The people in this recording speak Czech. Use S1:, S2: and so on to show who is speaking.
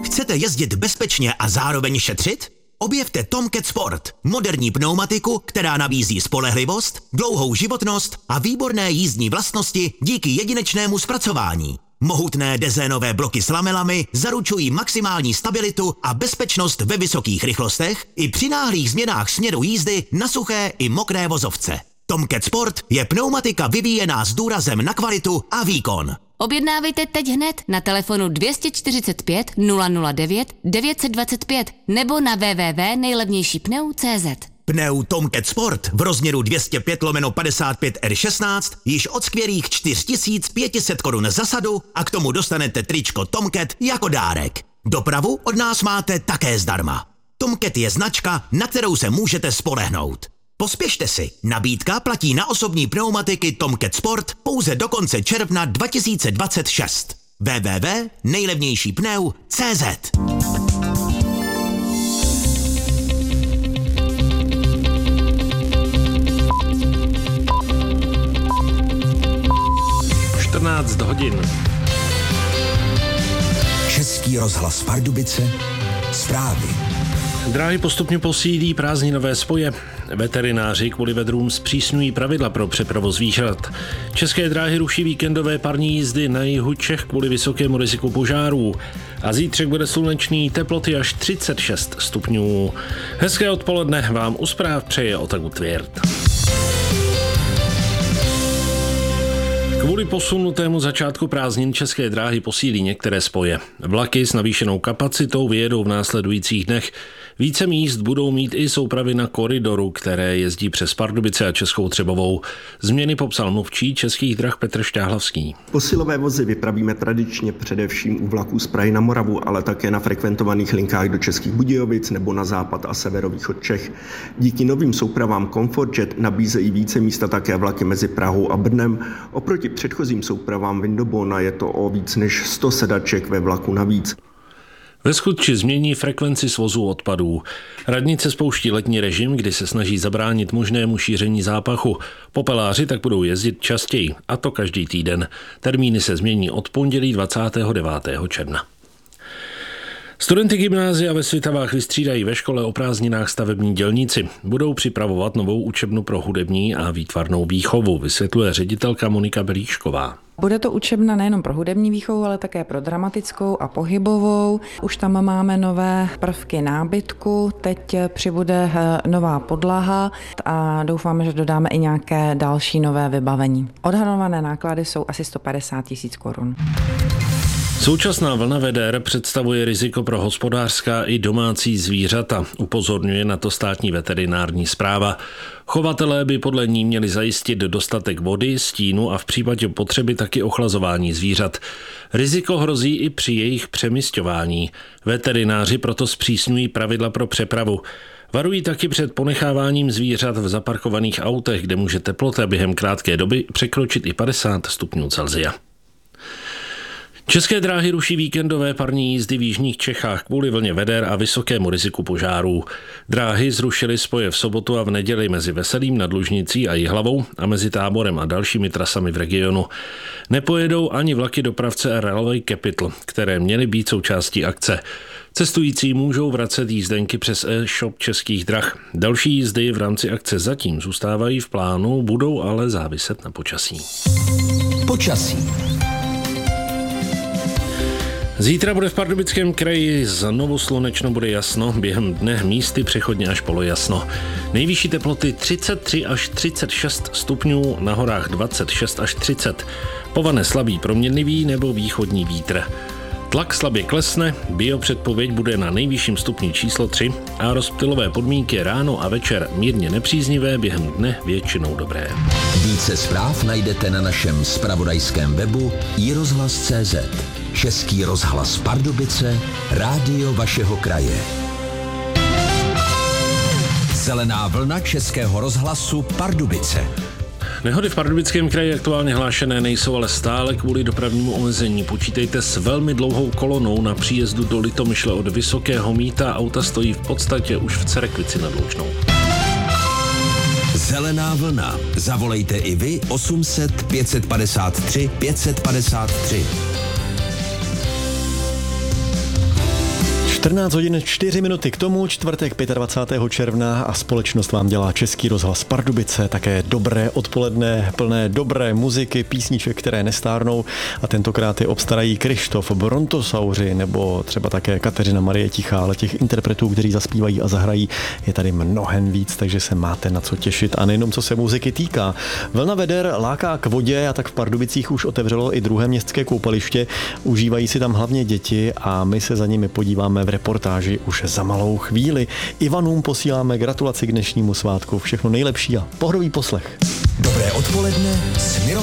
S1: Chcete jezdit bezpečně a zároveň šetřit? Objevte Tomcat Sport, moderní pneumatiku, která nabízí spolehlivost, dlouhou životnost a výborné jízdní vlastnosti díky jedinečnému zpracování. Mohutné dezénové bloky s lamelami zaručují maximální stabilitu a bezpečnost ve vysokých rychlostech i při náhlých změnách směru jízdy na suché i mokré vozovce. Tomcat Sport je pneumatika vyvíjená s důrazem na kvalitu a výkon.
S2: Objednávejte teď hned na telefonu 245 009 925 nebo na www.nejlevnějšípneu.cz.
S1: Pneu Tomcat Sport v rozměru 205/55 R16 již od skvělých 4500 korun za sadu a k tomu dostanete tričko Tomcat jako dárek. Dopravu od nás máte také zdarma. Tomcat je značka, na kterou se můžete spolehnout. Pospěšte si, nabídka platí na osobní pneumatiky Tomcat Sport pouze do konce června 2026. www.nejlevnějšípneu.cz.
S3: hodin.
S4: Český rozhlas Pardubice, zprávy.
S3: Dráhy postupně posílí prázdninové spoje. Veterináři kvůli vedrům zpřísňují pravidla pro přepravu zvířat. České dráhy ruší víkendové parní jízdy na jihu Čech kvůli vysokému riziku požárů. A zítřek bude slunečný, teploty až 36 stupňů. Hezké odpoledne vám u zpráv přeje Otaku Tvěrt. Kvůli posunutému začátku prázdnin České dráhy posílí některé spoje. Vlaky s navýšenou kapacitou vyjedou v následujících dnech. Více míst budou mít i soupravy na koridoru, které jezdí přes Pardubice a Českou Třebovou. Změny popsal mluvčí Českých drah Petr Šťáhlavský.
S5: Posilové vozy vypravíme tradičně především u vlaků z Prahy na Moravu, ale také na frekventovaných linkách do Českých Budějovic nebo na západ a severovýchod Čech. Díky novým soupravám ComfortJet nabízejí více místa také vlaky mezi Prahou a Brnem. Oproti předchozím soupravám Windobona je to o víc než 100 sedaček ve vlaku navíc.
S3: Ve Skutči změní frekvenci svozu odpadů. Radnice spouští letní režim, kdy se snaží zabránit možnému šíření zápachu. Popeláři tak budou jezdit častěji, a to každý týden. Termíny se změní od pondělí 29. června. Studenty gymnázia ve Svitavách vystřídají ve škole o prázdninách stavební dělníci. Budou připravovat novou učebnu pro hudební a výtvarnou výchovu, vysvětluje ředitelka Monika Belíšková.
S6: Bude to učebna nejenom pro hudební výchovu, ale také pro dramatickou a pohybovou. Už tam máme nové prvky nábytku, teď přibude nová podlaha a doufáme, že dodáme i nějaké další nové vybavení. Odhadované náklady jsou asi 150 000 korun.
S3: Současná vlna veder představuje riziko pro hospodářská i domácí zvířata, upozorňuje na to státní veterinární správa. Chovatelé by podle ní měli zajistit dostatek vody, stínu a v případě potřeby taky ochlazování zvířat. Riziko hrozí i při jejich přemisťování. Veterináři proto zpřísňují pravidla pro přepravu. Varují taky před ponecháváním zvířat v zaparkovaných autech, kde může teplota během krátké doby překročit i 50 stupňů Celsia. České dráhy ruší víkendové parní jízdy v jižních Čechách kvůli vlně veder a vysokému riziku požárů. Dráhy zrušily spoje v sobotu a v neděli mezi Veselým nad Lužnicí a Jihlavou a mezi Táborem a dalšími trasami v regionu. Nepojedou ani vlaky dopravce Railway Capital, které měly být součástí akce. Cestující můžou vracet jízdenky přes e-shop Českých drah. Další jízdy v rámci akce zatím zůstávají v plánu, budou ale záviset na počasí.
S4: Počasí.
S3: Zítra bude v Pardubickém kraji znovu slunečno, bude jasno, během dne místy přechodně až polojasno. Nejvyšší teploty 33 až 36 stupňů, na horách 26 až 30. Povane slabý proměnlivý nebo východní vítr. Tlak slabě klesne, biopředpověď bude na nejvyšším stupni číslo 3 a rozptylové podmínky ráno a večer mírně nepříznivé, během dne většinou dobré.
S4: Více zpráv najdete na našem zpravodajském webu iRozhlas.cz. Český rozhlas Pardubice, rádio vašeho kraje. Zelená vlna Českého rozhlasu Pardubice.
S3: Nehody v Pardubickém kraji aktuálně hlášené nejsou, ale stále kvůli dopravnímu omezení. Počítejte s velmi dlouhou kolonou na příjezdu do Litomyšle od Vysokého Mýta. Auta stojí v podstatě už v Cerekvici nad Loučnou.
S4: Zelená vlna. Zavolejte i vy 800 553 553.
S7: 14 hodin 4 minuty k tomu, čtvrtek 25. června a společnost vám dělá Český rozhlas Pardubice, také dobré odpoledne, plné dobré muziky, písniček, které nestárnou a tentokrát je obstarají Kryštof, Brontosauři nebo třeba také Kateřina Marie Tichá, ale těch interpretů, kteří zaspívají a zahrají, je tady mnohem víc, takže se máte na co těšit a nejenom co se muziky týká. Vlna veder láká k vodě a tak v Pardubicích už otevřelo i druhé městské koupaliště, užívají si tam hlavně děti a my se za nimi podíváme v reportáži už za malou chvíli. Ivanům posíláme gratulaci k dnešnímu svátku. Všechno nejlepší a pohodový poslech.
S4: Dobré odpoledne s